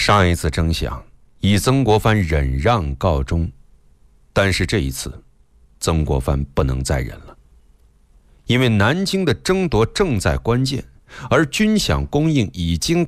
上一次争饷以曾国藩忍让告终，但是这一次，曾国藩不能再忍了，因为南京的争夺正在关键，而军饷供应已经